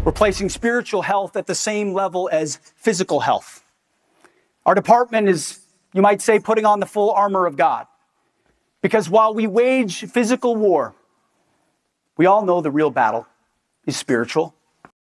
We're placing spiritual health at the same level as physical health. Our department is, you might say, putting on the full armor of God. Because while we wage physical war, we all know the real battle is spiritual.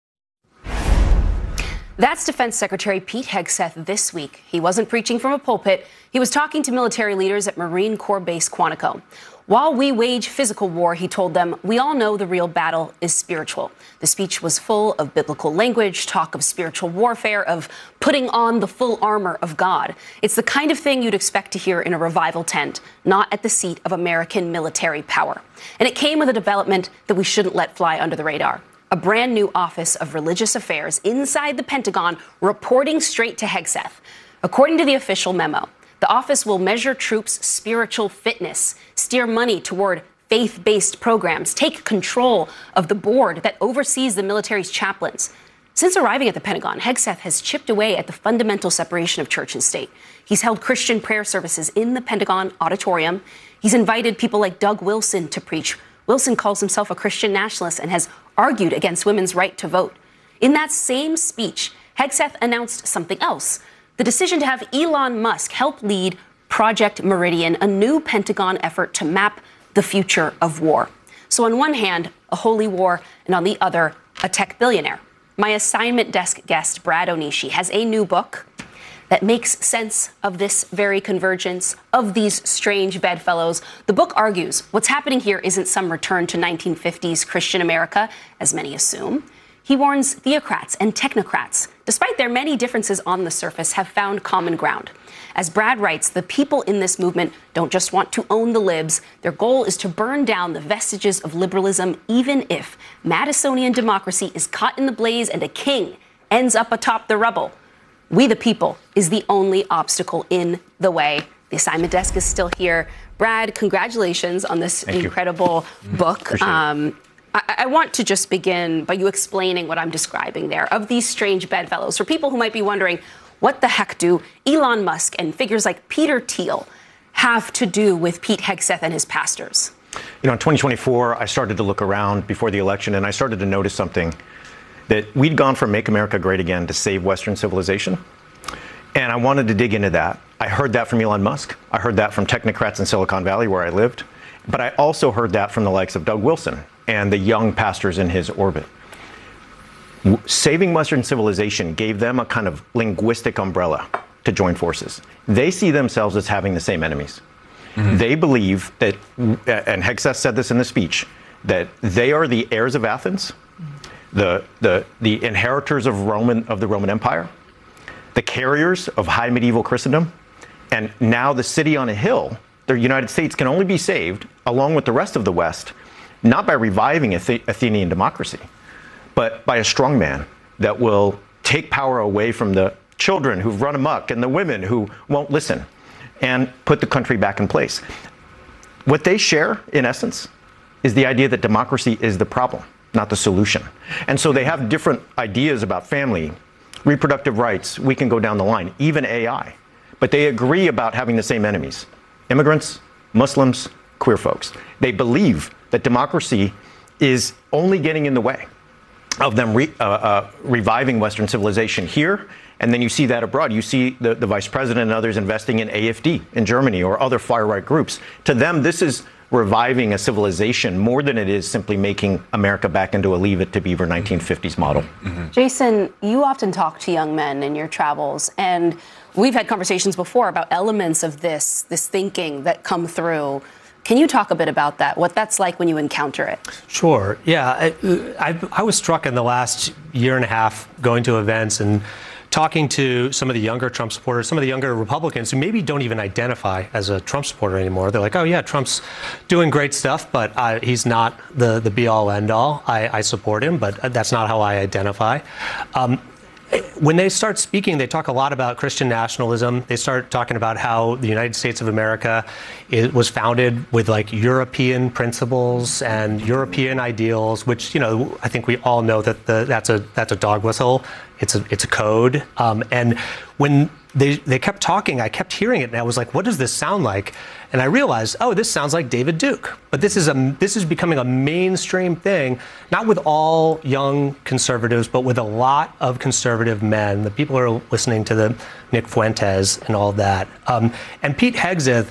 That's Defense Secretary Pete Hegseth this week. He wasn't preaching from a pulpit. He was talking to military leaders at Marine Corps Base Quantico. While we wage physical war, he told them, we all know the real battle is spiritual. The speech was full of biblical language, talk of spiritual warfare, of putting on the full armor of God. It's the kind of thing you'd expect to hear in a revival tent, not at the seat of American military power. And it came with a development that we shouldn't let fly under the radar. A brand new Office of Religious Affairs inside the Pentagon reporting straight to Hegseth. According to the official memo, the office will measure troops' spiritual fitness, steer money toward faith-based programs, take control of the board that oversees the military's chaplains. Since arriving at the Pentagon, Hegseth has chipped away at the fundamental separation of church and state. He's held Christian prayer services in the Pentagon auditorium. He's invited people like Doug Wilson to preach. Wilson calls himself a Christian nationalist and has argued against women's right to vote. In that same speech, Hegseth announced something else: the decision to have Elon Musk help lead Project Meridian, a new Pentagon effort to map the future of war. So on one hand, a holy war, and on the other, a tech billionaire. My assignment desk guest, Brad Onishi, has a new book that makes sense of this very convergence, of these strange bedfellows. The book argues what's happening here isn't some return to 1950s Christian America, as many assume. He warns theocrats and technocrats, despite their many differences on the surface, have found common ground. As Brad writes, the people in this movement don't just want to own the libs. Their goal is to burn down the vestiges of liberalism, even if Madisonian democracy is caught in the blaze and a king ends up atop the rubble. We the people is the only obstacle in the way. The assignment desk is still here. Brad, congratulations on this incredible book. I want to just begin by you explaining what I'm describing there of these strange bedfellows. For people who might be wondering, what the heck do Elon Musk and figures like Peter Thiel have to do with Pete Hegseth and his pastors? You know, in 2024, I started to look around before the election, and I started to notice something, that we'd gone from Make America Great Again to save Western civilization. And I wanted to dig into that. I heard that from Elon Musk. I heard that from technocrats in Silicon Valley, where I lived. But I also heard that from the likes of Doug Wilson and the young pastors in his orbit. Saving Western civilization gave them a kind of linguistic umbrella to join forces. They see themselves as having the same enemies. They believe that, and Hegseth said this in the speech, that they are the heirs of Athens, the inheritors of the Roman Empire, the carriers of high medieval Christendom, and now the city on a hill. The United States can only be saved, along with the rest of the West, not by reviving Athenian democracy, but by a strong man that will take power away from the children who've run amok and the women who won't listen, and put the country back in place. What they share, in essence, is the idea that democracy is the problem, not the solution. And so they have different ideas about family, reproductive rights, we can go down the line, even AI. But they agree about having the same enemies: immigrants, Muslims, queer folks. They believe that democracy is only getting in the way of them reviving Western civilization here. And then you see that abroad. You see the vice president and others investing in AfD in Germany or other far-right groups. To them, this is reviving a civilization more than it is simply making America back into a Leave It to Beaver 1950s model. Jason, you often talk to young men in your travels, and we've had conversations before about elements of this thinking that come through. Can you talk a bit about that, what that's like when you encounter it? Sure. Yeah. I was struck in the last year and a half going to events and talking to some of the younger Trump supporters, some of the younger Republicans who maybe don't even identify as a Trump supporter anymore. They're like, oh, yeah, Trump's doing great stuff, but he's not the be-all, end-all. I support him, but that's not how I identify. When they start speaking, they talk a lot about Christian nationalism. They start talking about how the United States of America was founded with like European principles and European ideals, which, you know, I think we all know that that's a dog whistle. It's a code. And when they kept talking. I kept hearing it, and I was like, what does this sound like? And I realized, oh, this sounds like David Duke. But this is becoming a mainstream thing, not with all young conservatives, but with a lot of conservative men. The people who are listening to the Nick Fuentes and all that. And Pete Hegseth,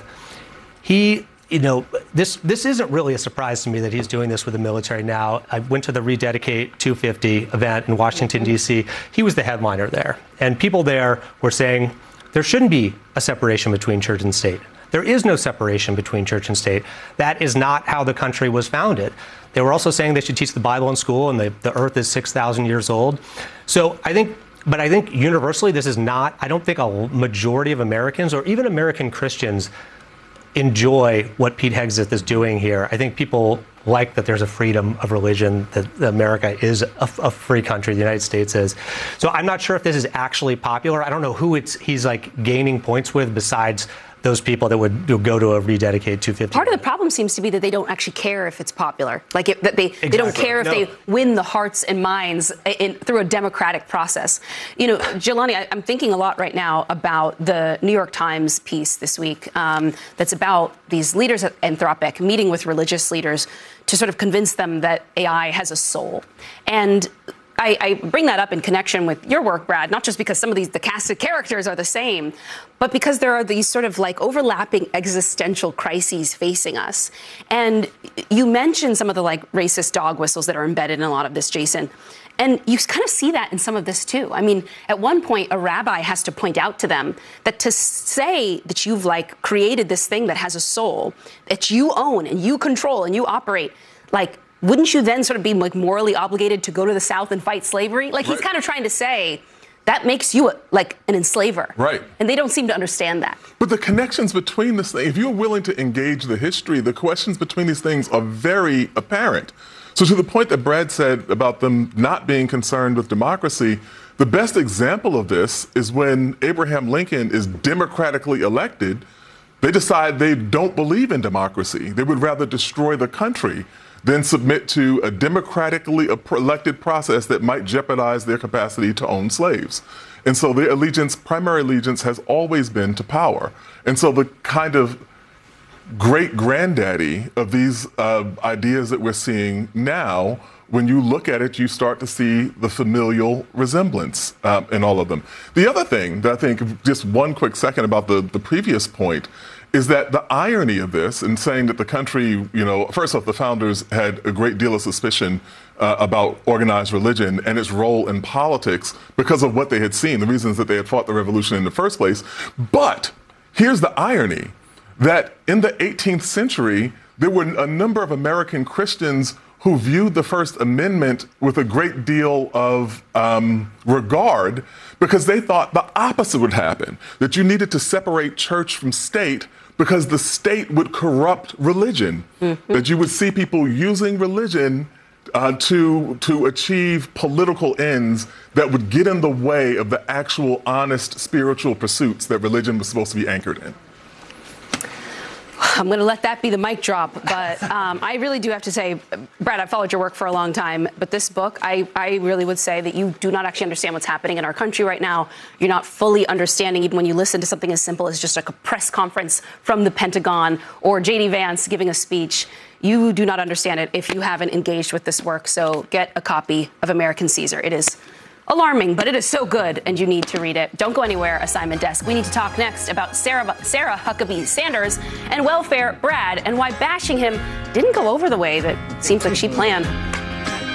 this isn't really a surprise to me that he's doing this with the military now. I went to the Rededicate 250 event in Washington, D.C. He was the headliner there. And people there were saying there shouldn't be a separation between church and state. There is no separation between church and state. That is not how the country was founded. They were also saying they should teach the Bible in school, and the earth is 6,000 years old. So I think universally, this is not, I don't think a majority of Americans or even American Christians enjoy what Pete Hegseth is doing here. I think people like that there's a freedom of religion, that America is a free country, the United States is. So I'm not sure if this is actually popular. I don't know who he's like gaining points with besides those people that would go to a Rededicate 250. Part of the problem seems to be that they don't actually care if it's popular. That they don't care if they win the hearts and minds through a democratic process. Jelani, I'm thinking a lot right now about the New York Times piece this week that's about these leaders at Anthropic meeting with religious leaders to sort of convince them that AI has a soul. And I bring that up in connection with your work, Brad, not just because some of the cast of characters are the same, but because there are these sort of like overlapping existential crises facing us. And you mentioned some of the like racist dog whistles that are embedded in a lot of this, Jason. And you kind of see that in some of this, too. I mean, at one point, a rabbi has to point out to them that to say that you've like created this thing that has a soul, that you own and you control and you operate, like, wouldn't you then sort of be like morally obligated to go to the South and fight slavery? Like he's kind of trying to say that makes you like an enslaver. Right. And they don't seem to understand that. But the connections between this thing, if you're willing to engage the history, the questions between these things are very apparent. So to the point that Brad said about them not being concerned with democracy, the best example of this is when Abraham Lincoln is democratically elected, they decide they don't believe in democracy. They would rather destroy the country than submit to a democratically elected process that might jeopardize their capacity to own slaves. And so their primary allegiance has always been to power. And so the kind of great granddaddy of these ideas that we're seeing now, when you look at it, you start to see the familial resemblance in all of them. The other thing that I think, just one quick second about the previous point, is that the irony of this in saying that the country, first off, the founders had a great deal of suspicion about organized religion and its role in politics because of what they had seen, the reasons that they had fought the revolution in the first place. But here's the irony, that in the 18th century, there were a number of American Christians who viewed the First Amendment with a great deal of regard because they thought the opposite would happen, that you needed to separate church from state because the state would corrupt religion, that you would see people using religion to achieve political ends that would get in the way of the actual honest spiritual pursuits that religion was supposed to be anchored in. I'm going to let that be the mic drop, but I really do have to say, Brad, I've followed your work for a long time, but this book, I really would say that you do not actually understand what's happening in our country right now. You're not fully understanding, even when you listen to something as simple as just like a press conference from the Pentagon or J.D. Vance giving a speech. You do not understand it if you haven't engaged with this work, so get a copy of American Caesar. It is alarming, but it is so good, and you need to read it. Don't go anywhere, Assignment Desk. We need to talk next about Sarah Huckabee Sanders and welfare Brad, and why bashing him didn't go over the way that seems like she planned.